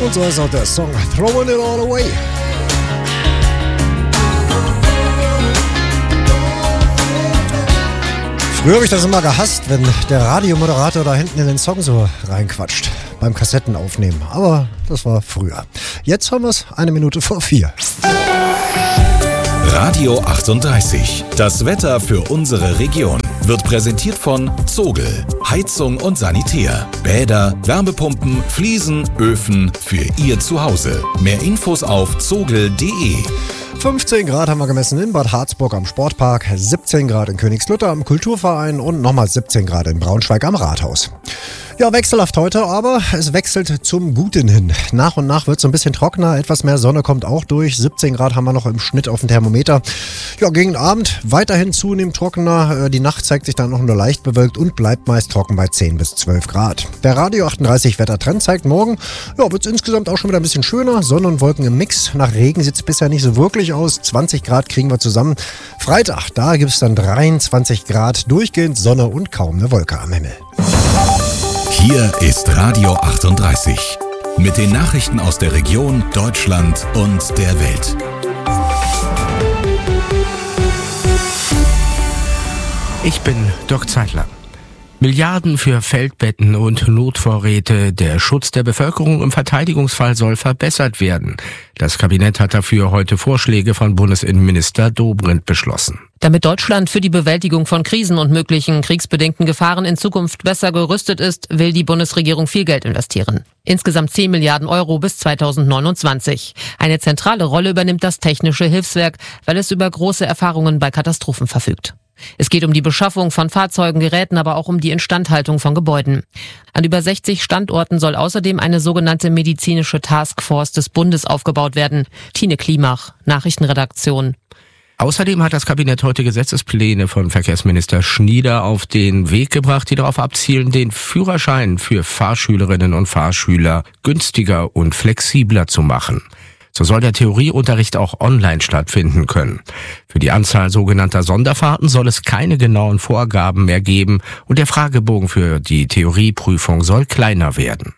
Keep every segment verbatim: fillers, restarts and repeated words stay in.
Und so ist auch der Song Throwing It All Away. Früher habe ich das immer gehasst, wenn der Radiomoderator da hinten in den Song so reinquatscht. Beim Kassettenaufnehmen. Aber das war früher. Jetzt haben wir es eine Minute vor vier. Radio achtunddreißig. Das Wetter für unsere Region wird präsentiert von Zogel. Heizung und Sanitär. Bäder, Wärmepumpen, Fliesen, Öfen für Ihr Zuhause. Mehr Infos auf zogel punkt de. fünfzehn Grad haben wir gemessen in Bad Harzburg am Sportpark, siebzehn Grad in Königslutter am Kulturverein und nochmal siebzehn Grad in Braunschweig am Rathaus. Ja, wechselhaft heute, aber es wechselt zum Guten hin. Nach und nach wird es so ein bisschen trockener, etwas mehr Sonne kommt auch durch. siebzehn Grad haben wir noch im Schnitt auf dem Thermometer. Ja, gegen den Abend weiterhin zunehmend trockener. Die Nacht zeigt sich dann noch nur leicht bewölkt und bleibt meist trocken bei zehn bis zwölf Grad. Der Radio achtunddreißig Wettertrend zeigt morgen, ja, wird es insgesamt auch schon wieder ein bisschen schöner. Sonne und Wolken im Mix. Nach Regen sieht es bisher nicht so wirklich aus. zwanzig Grad kriegen wir zusammen. Freitag, da gibt es dann dreiundzwanzig Grad, durchgehend Sonne und kaum eine Wolke am Himmel. Hier ist Radio achtunddreißig. Mit den Nachrichten aus der Region, Deutschland und der Welt. Ich bin Dirk Zeitler. Milliarden für Feldbetten und Notvorräte. Der Schutz der Bevölkerung im Verteidigungsfall soll verbessert werden. Das Kabinett hat dafür heute Vorschläge von Bundesinnenminister Dobrindt beschlossen. Damit Deutschland für die Bewältigung von Krisen und möglichen kriegsbedingten Gefahren in Zukunft besser gerüstet ist, will die Bundesregierung viel Geld investieren. Insgesamt zehn Milliarden Euro bis zweitausendneunundzwanzig. Eine zentrale Rolle übernimmt das Technische Hilfswerk, weil es über große Erfahrungen bei Katastrophen verfügt. Es geht um die Beschaffung von Fahrzeugen, Geräten, aber auch um die Instandhaltung von Gebäuden. An über sechzig Standorten soll außerdem eine sogenannte medizinische Taskforce des Bundes aufgebaut werden. Tine Klimach, Nachrichtenredaktion. Außerdem hat das Kabinett heute Gesetzespläne von Verkehrsminister Schnieder auf den Weg gebracht, die darauf abzielen, den Führerschein für Fahrschülerinnen und Fahrschüler günstiger und flexibler zu machen. So soll der Theorieunterricht auch online stattfinden können. Für die Anzahl sogenannter Sonderfahrten soll es keine genauen Vorgaben mehr geben und der Fragebogen für die Theorieprüfung soll kleiner werden.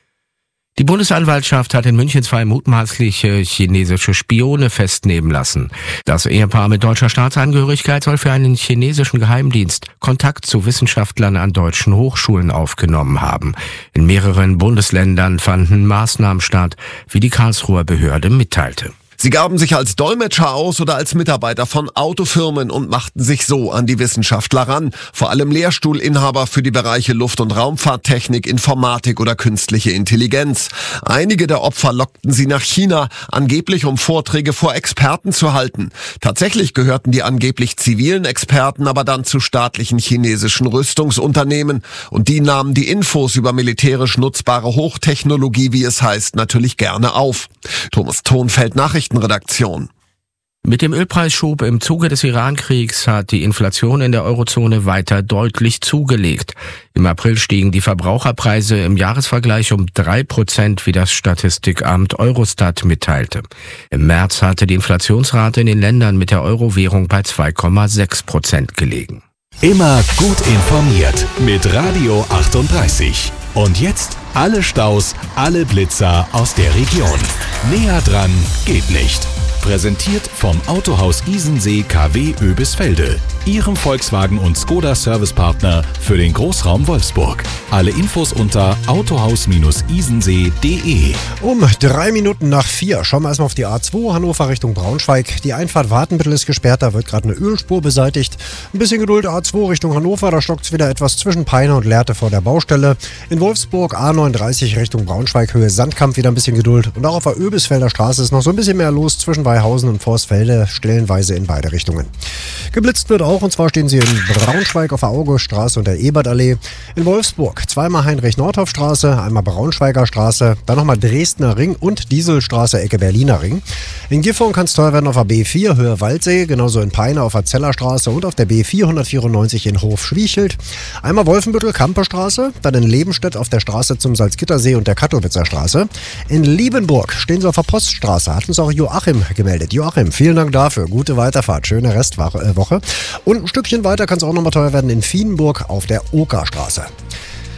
Die Bundesanwaltschaft hat in München zwei mutmaßliche chinesische Spione festnehmen lassen. Das Ehepaar mit deutscher Staatsangehörigkeit soll für einen chinesischen Geheimdienst Kontakt zu Wissenschaftlern an deutschen Hochschulen aufgenommen haben. In mehreren Bundesländern fanden Maßnahmen statt, wie die Karlsruher Behörde mitteilte. Sie gaben sich als Dolmetscher aus oder als Mitarbeiter von Autofirmen und machten sich so an die Wissenschaftler ran. Vor allem Lehrstuhlinhaber für die Bereiche Luft- und Raumfahrttechnik, Informatik oder künstliche Intelligenz. Einige der Opfer lockten sie nach China, angeblich um Vorträge vor Experten zu halten. Tatsächlich gehörten die angeblich zivilen Experten aber dann zu staatlichen chinesischen Rüstungsunternehmen. Und die nahmen die Infos über militärisch nutzbare Hochtechnologie, wie es heißt, natürlich gerne auf. Thomas Thonfeld, Nachrichten Redaktion. Mit dem Ölpreisschub im Zuge des Iran-Kriegs hat die Inflation in der Eurozone weiter deutlich zugelegt. Im April stiegen die Verbraucherpreise im Jahresvergleich um drei Prozent, wie das Statistikamt Eurostat mitteilte. Im März hatte die Inflationsrate in den Ländern mit der Euro-Währung bei zwei Komma sechs Prozent gelegen. Immer gut informiert mit Radio achtunddreißig. Und jetzt alle Staus, alle Blitzer aus der Region. Näher dran geht nicht. Präsentiert vom Autohaus Isensee K W Oebisfelde, Ihrem Volkswagen- und Skoda-Servicepartner für den Großraum Wolfsburg. Alle Infos unter autohaus isensee punkt de. Um drei Minuten nach vier schauen wir erstmal auf die A zwei Hannover Richtung Braunschweig. Die Einfahrt Wartenbüttel ist gesperrt, da wird gerade eine Ölspur beseitigt. Ein bisschen Geduld, A zwei Richtung Hannover, da stockt es wieder etwas zwischen Peine und Lehrte vor der Baustelle. In Wolfsburg A neununddreißig Richtung Braunschweig, Höhe Sandkamp, wieder ein bisschen Geduld. Und auch auf der Oebisfelder Straße ist noch so ein bisschen mehr los zwischen Weihausen und Forstfelde, stellenweise in beide Richtungen. Geblitzt wird auch, und zwar stehen sie in Braunschweig auf der Auguststraße und der Ebertallee. In Wolfsburg zweimal Heinrich-Nordhoff-Straße, einmal Braunschweiger Straße, dann nochmal Dresdner Ring und Dieselstraße, Ecke Berliner Ring. In Gifhorn kann es teuer werden auf der B vier, Höhe Waldsee, genauso in Peine auf der Zellerstraße und auf der B vierhundertvierundneunzig in Hof-Schwiechelt. Einmal Wolfenbüttel, Kamperstraße, dann in Lebenstedt auf der Straße zum Salzgittersee und der Kattowitzer Straße. In Liebenburg stehen sie auf der Poststraße, hat uns auch Joachim gemeldet. Joachim, vielen Dank dafür, gute Weiterfahrt, schöne Restwoche. Und ein Stückchen weiter kann es auch nochmal teuer werden in Vienburg auf der Okerstraße.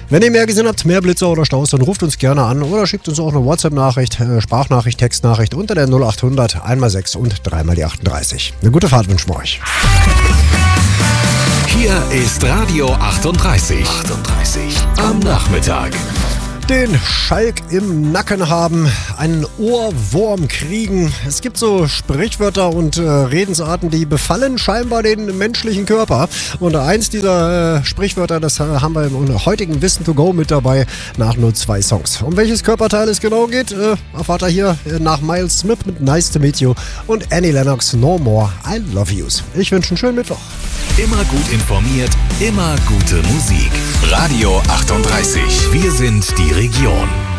Wenn ihr mehr gesehen habt, mehr Blitzer oder Staus, dann ruft uns gerne an oder schickt uns auch eine WhatsApp-Nachricht, äh, Sprachnachricht, Textnachricht unter der null achthundert einmal sechs und dreimal die achtunddreißig. Eine gute Fahrt wünschen wir euch. Hier ist Radio achtunddreißig. achtunddreißig am Nachmittag. Den Schalk im Nacken haben, einen Ohrwurm kriegen. Es gibt so Sprichwörter und äh, Redensarten, die befallen scheinbar den menschlichen Körper. Und eins dieser äh, Sprichwörter, das äh, haben wir im heutigen Wissen to go mit dabei nach nur zwei Songs. Um welches Körperteil es genau geht, äh, erfahrt ihr hier äh, nach Miles Smith mit Nice to Meet You und Annie Lennox No More I Love Yous. Ich wünsche einen schönen Mittwoch. Immer gut informiert, immer gute Musik. Radio achtunddreißig. Wir sind die Region.